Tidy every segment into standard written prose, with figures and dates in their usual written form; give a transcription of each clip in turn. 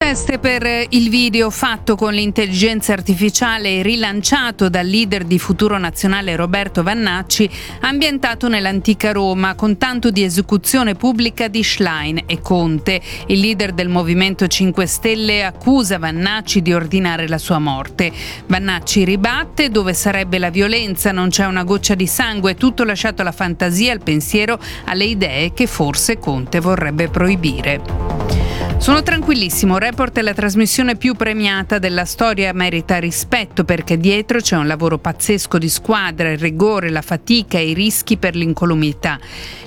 Proteste per il video fatto con l'intelligenza artificiale e rilanciato dal leader di Futuro Nazionale Roberto Vannacci, ambientato nell'antica Roma, con tanto di esecuzione pubblica di Schlein e Conte. Il leader del Movimento 5 Stelle accusa Vannacci di ordinare la sua morte. Vannacci ribatte: dove sarebbe la violenza non c'è una goccia di sangue, tutto lasciato alla fantasia, al pensiero, alle idee che forse Conte vorrebbe proibire. Sono tranquillissimo, Report è la trasmissione più premiata della storia, merita rispetto perché dietro c'è un lavoro pazzesco di squadra, il rigore, la fatica e i rischi per l'incolumità.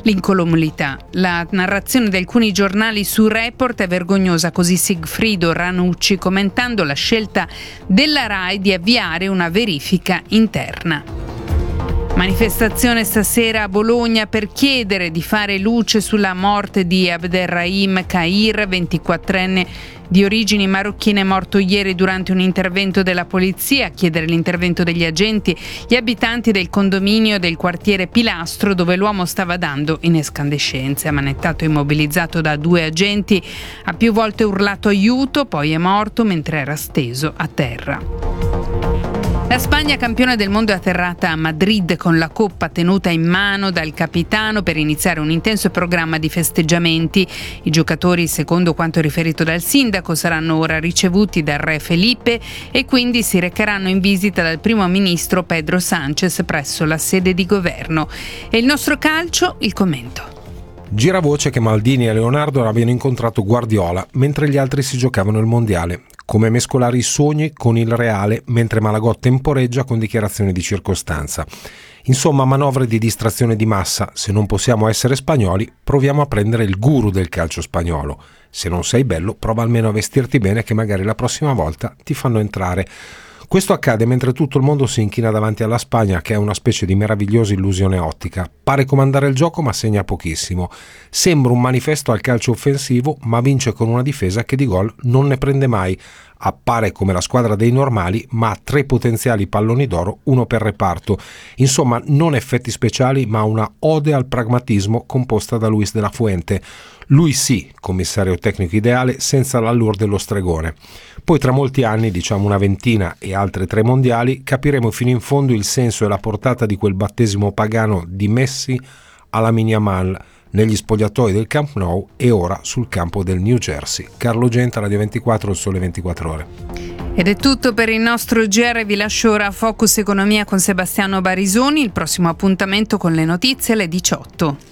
La narrazione di alcuni giornali su Report è vergognosa, così Sigfrido Ranucci, commentando la scelta della RAI di avviare una verifica interna. Manifestazione stasera a Bologna per chiedere di fare luce sulla morte di Abderrahim Kair, 24enne di origini marocchine, morto ieri durante un intervento della polizia. A chiedere l'intervento degli agenti gli abitanti del condominio del quartiere Pilastro, dove l'uomo stava dando in escandescenze. Ammanettato e immobilizzato da 2 agenti, ha più volte urlato aiuto, poi è morto mentre era steso a terra. La Spagna, campione del mondo, è atterrata a Madrid con la coppa tenuta in mano dal capitano per iniziare un intenso programma di festeggiamenti. I giocatori, secondo quanto riferito dal sindaco, saranno ora ricevuti dal re Felipe e quindi si recheranno in visita dal primo ministro Pedro Sánchez presso la sede di governo. E il nostro calcio, il commento. Gira voce che Maldini e Leonardo abbiano incontrato Guardiola mentre gli altri si giocavano il mondiale. Come mescolare i sogni con il reale mentre Malagò temporeggia con dichiarazioni di circostanza. Insomma, manovre di distrazione di massa. Se non possiamo essere spagnoli, proviamo a prendere il guru del calcio spagnolo. Se non sei bello, prova almeno a vestirti bene che magari la prossima volta ti fanno entrare. Questo accade mentre tutto il mondo si inchina davanti alla Spagna, che è una specie di meravigliosa illusione ottica. Pare comandare il gioco ma segna pochissimo. Sembra un manifesto al calcio offensivo, ma vince con una difesa che di gol non ne prende mai. Appare come la squadra dei normali, ma ha 3 potenziali palloni d'oro, 1 per reparto. Insomma, non effetti speciali, ma una ode al pragmatismo composta da Luis de la Fuente. Lui sì, commissario tecnico ideale, senza l'allure dello stregone. Poi tra molti anni, diciamo una ventina e altre 3 mondiali, capiremo fino in fondo il senso e la portata di quel battesimo pagano di Messi alla Yamal negli spogliatoi del Camp Nou e ora sul campo del New Jersey. Carlo Genta, Radio 24, il Sole 24 Ore. Ed è tutto per il nostro GR, vi lascio ora a Focus Economia con Sebastiano Barisoni, il prossimo appuntamento con le notizie alle 18.